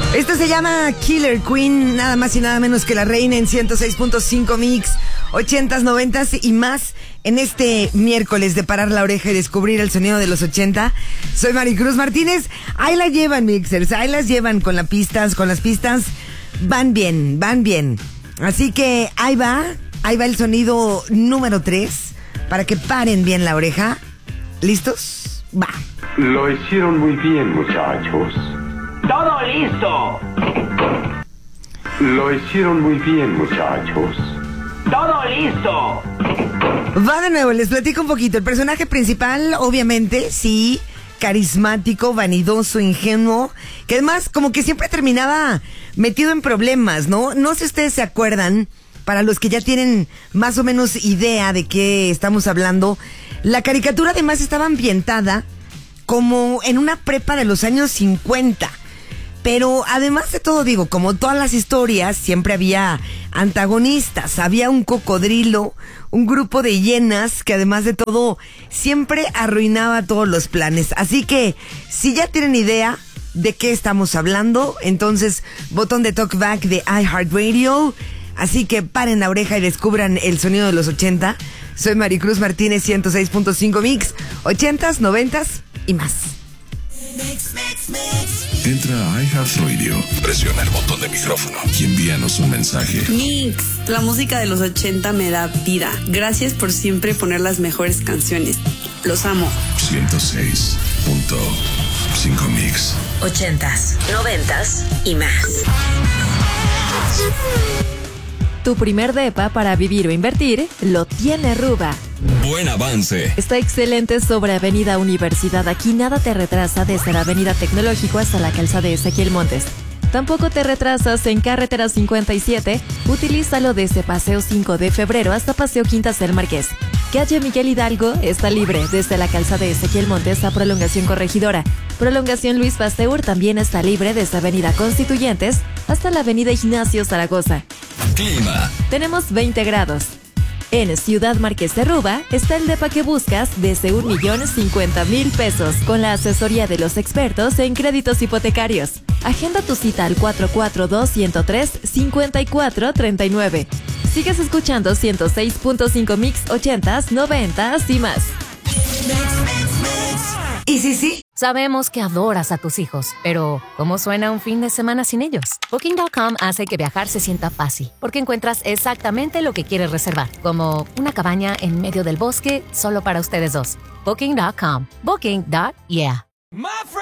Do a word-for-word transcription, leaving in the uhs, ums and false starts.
Esto se llama Killer Queen, nada más y nada menos que la reina en ciento seis punto cinco Mix, ochentas, noventas y más en este miércoles de parar la oreja y descubrir el sonido de los ochenta. Soy Maricruz Martínez. Ahí la llevan, mixers, ahí las llevan con las pistas, con las pistas. Van bien, van bien. Así que ahí va, ahí va el sonido número tres para que paren bien la oreja. ¿Listos? Va. Lo hicieron muy bien, muchachos. ¡Todo listo! Lo hicieron muy bien, muchachos. ¡Todo listo! Va de nuevo, les platico un poquito. El personaje principal, obviamente, sí, carismático, vanidoso, ingenuo, que además como que siempre terminaba metido en problemas, ¿no? No sé si ustedes se acuerdan, para los que ya tienen más o menos idea de qué estamos hablando, la caricatura además estaba ambientada como en una prepa de los años cincuenta. Pero además de todo, digo, como todas las historias, siempre había antagonistas. Había un cocodrilo, un grupo de hienas que además de todo siempre arruinaba todos los planes. Así que si ya tienen idea de qué estamos hablando, entonces botón de talkback de iHeartRadio. Así que paren la oreja y descubran el sonido de los ochenta. Soy Maricruz Martínez, ciento seis punto cinco Mix, ochentas, noventas y más. Mix, mix, mix. Entra a iHeartRadio, presiona el botón de micrófono y envíanos un mensaje. Mix, la música de los ochenta me da vida. Gracias por siempre poner las mejores canciones. Los amo. ciento seis punto cinco Mix. Ochentas, noventas y más. Tu primer depa para vivir o invertir lo tiene Ruba. Buen avance. Está excelente sobre Avenida Universidad. Aquí nada te retrasa desde la Avenida Tecnológico hasta la calzada de Ezequiel Montes. Tampoco te retrasas en Carretera cincuenta y siete. Utilízalo desde Paseo cinco de febrero hasta Paseo Quintas del Marqués. Calle Miguel Hidalgo está libre desde la calzada de Ezequiel Montes a Prolongación Corregidora. Prolongación Luis Pasteur también está libre desde Avenida Constituyentes hasta la Avenida Ignacio Zaragoza. Clima. Tenemos veinte grados. En Ciudad Marqués de Ruba está el depa que buscas desde un millón cincuenta mil pesos con la asesoría de los expertos en créditos hipotecarios. Agenda tu cita al cuatro cuatro dos, uno cero tres, cinco cuatro tres nueve. Sigues escuchando ciento seis punto cinco Mix, ochentas, noventas y más. ¿Y sí, sí? Sabemos que adoras a tus hijos, pero ¿cómo suena un fin de semana sin ellos? Booking punto com hace que viajar se sienta fácil, porque encuentras exactamente lo que quieres reservar, como una cabaña en medio del bosque solo para ustedes dos. Booking punto com. Booking. Yeah.